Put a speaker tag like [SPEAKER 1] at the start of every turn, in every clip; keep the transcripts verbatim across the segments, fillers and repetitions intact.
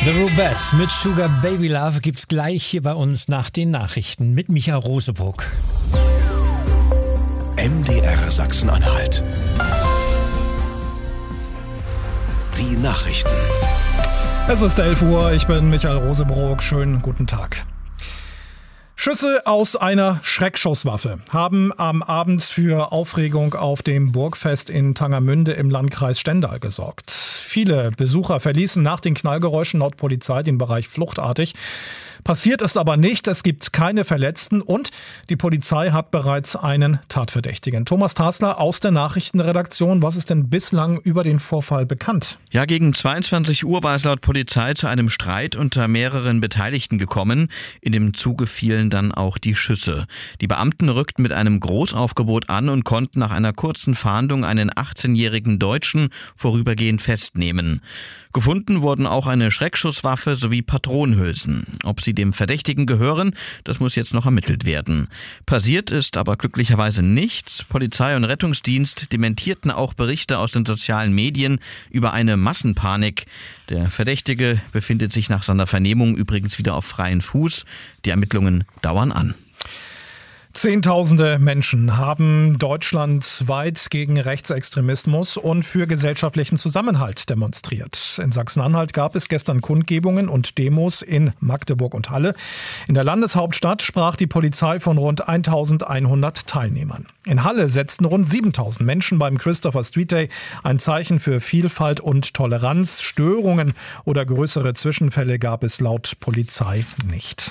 [SPEAKER 1] The Rubettes mit Sugar Baby Love gibt's gleich hier bei uns nach den Nachrichten mit Micha Rosebruck.
[SPEAKER 2] M D R Sachsen-Anhalt. Die Nachrichten.
[SPEAKER 3] Es ist elf Uhr, ich bin Michael Rosebruck. Schönen guten Tag. Schüsse aus einer Schreckschusswaffe haben am Abend für Aufregung auf dem Burgfest in Tangermünde im Landkreis Stendal gesorgt. Viele Besucher verließen nach den Knallgeräuschen laut Polizei den Bereich fluchtartig. Passiert ist aber nicht, es gibt keine Verletzten und die Polizei hat bereits einen Tatverdächtigen. Thomas Tasler aus der Nachrichtenredaktion, was ist denn bislang über den Vorfall bekannt?
[SPEAKER 4] Ja, gegen zweiundzwanzig Uhr war es laut Polizei zu einem Streit unter mehreren Beteiligten gekommen. In dem Zuge fielen dann auch die Schüsse. Die Beamten rückten mit einem Großaufgebot an und konnten nach einer kurzen Fahndung einen achtzehnjährigen Deutschen vorübergehend festnehmen. Gefunden wurden auch eine Schreckschusswaffe sowie Patronenhülsen. Ob sie dem Verdächtigen gehören, das muss jetzt noch ermittelt werden. Passiert ist aber glücklicherweise nichts. Polizei und Rettungsdienst dementierten auch Berichte aus den sozialen Medien über eine Massenpanik. Der Verdächtige befindet sich nach seiner Vernehmung übrigens wieder auf freiem Fuß. Die Ermittlungen dauern an.
[SPEAKER 3] Zehntausende Menschen haben deutschlandweit gegen Rechtsextremismus und für gesellschaftlichen Zusammenhalt demonstriert. In Sachsen-Anhalt gab es gestern Kundgebungen und Demos in Magdeburg und Halle. In der Landeshauptstadt sprach die Polizei von rund eintausendeinhundert Teilnehmern. In Halle setzten rund siebentausend Menschen beim Christopher Street Day ein Zeichen für Vielfalt und Toleranz. Störungen oder größere Zwischenfälle gab es laut Polizei nicht.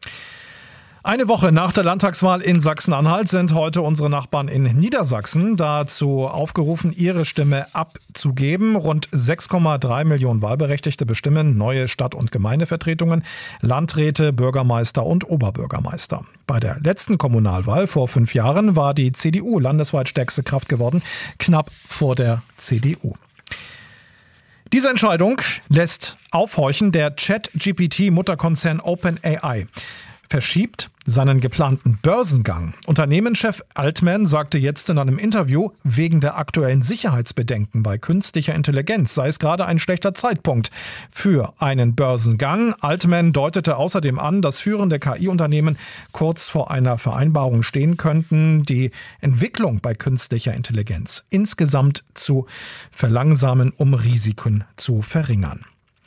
[SPEAKER 3] Eine Woche nach der Landtagswahl in Sachsen-Anhalt sind heute unsere Nachbarn in Niedersachsen dazu aufgerufen, ihre Stimme abzugeben. Rund sechs Komma drei Millionen Wahlberechtigte bestimmen neue Stadt- und Gemeindevertretungen, Landräte, Bürgermeister und Oberbürgermeister. Bei der letzten Kommunalwahl vor fünf Jahren war die C D U landesweit stärkste Kraft geworden, knapp vor der C D U. Diese Entscheidung lässt aufhorchen. Der Chat-G P T-Mutterkonzern OpenAI verschiebt seinen geplanten Börsengang. Unternehmenschef Altman sagte jetzt in einem Interview, wegen der aktuellen Sicherheitsbedenken bei künstlicher Intelligenz sei es gerade ein schlechter Zeitpunkt für einen Börsengang. Altman deutete außerdem an, dass führende K I-Unternehmen kurz vor einer Vereinbarung stehen könnten, die Entwicklung bei künstlicher Intelligenz insgesamt zu verlangsamen, um Risiken zu verringern.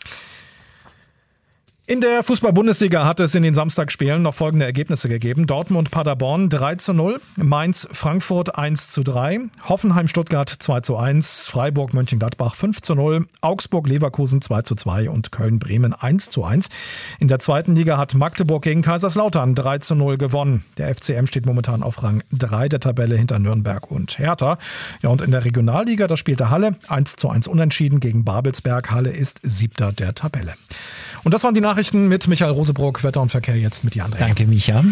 [SPEAKER 3] In der Fußball-Bundesliga hat es in den Samstagsspielen noch folgende Ergebnisse gegeben. Dortmund-Paderborn drei zu null, Mainz-Frankfurt eins zu drei, Hoffenheim-Stuttgart zwei zu eins, Freiburg-Mönchengladbach fünf zu null, Augsburg-Leverkusen zwei zu zwei und Köln-Bremen eins zu eins. In der zweiten Liga hat Magdeburg gegen Kaiserslautern drei zu null gewonnen. Der F C M steht momentan auf Rang drei der Tabelle hinter Nürnberg und Hertha. Ja, und in der Regionalliga, da spielte Halle eins zu eins unentschieden gegen Babelsberg. Halle ist siebter der Tabelle. Und das waren die Nachrichten mit Michael Rosebruck. Wetter und Verkehr jetzt mit Jan André.
[SPEAKER 1] Danke, Micha.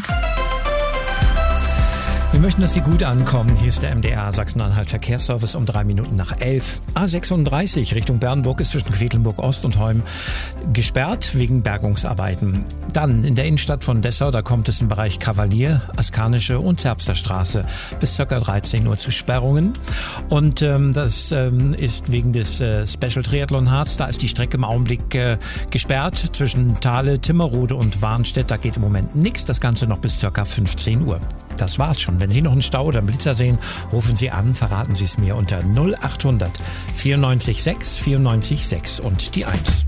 [SPEAKER 1] Wir möchten, dass die gut ankommen. Hier ist der M D R Sachsen-Anhalt Verkehrsservice um drei Minuten nach elf. A sechsunddreißig Richtung Bernburg ist zwischen Quedlinburg Ost und Heum gesperrt wegen Bergungsarbeiten. Dann in der Innenstadt von Dessau, da kommt es im Bereich Kavalier, Askanische und Zerbster Straße bis ca. dreizehn Uhr zu Sperrungen. Und ähm, das ähm, ist wegen des äh, Special Triathlon Harz. Da ist die Strecke im Augenblick äh, gesperrt zwischen Thale, Timmerrode und Warnstedt. Da geht im Moment nichts. Das Ganze noch bis ca. fünfzehn Uhr. Das war's schon. Wenn Sie noch einen Stau oder einen Blitzer sehen, rufen Sie an, verraten Sie es mir unter null achthundert vierundneunzig sechs vierundneunzig sechs und die eins.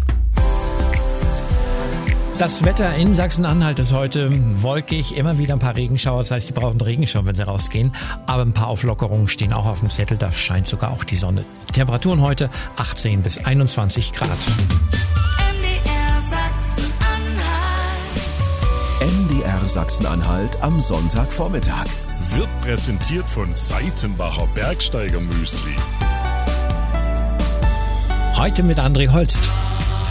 [SPEAKER 1] Das Wetter in Sachsen-Anhalt ist heute wolkig, immer wieder ein paar Regenschauer. Das heißt, Sie brauchen Regenschirm, wenn Sie rausgehen. Aber ein paar Auflockerungen stehen auch auf dem Zettel. Da scheint sogar auch die Sonne. Temperaturen heute achtzehn bis einundzwanzig Grad.
[SPEAKER 2] M D R Sachsen-Anhalt am Sonntagvormittag.
[SPEAKER 5] Wird präsentiert von Seitenbacher Bergsteiger Müsli.
[SPEAKER 1] Heute mit André Holst.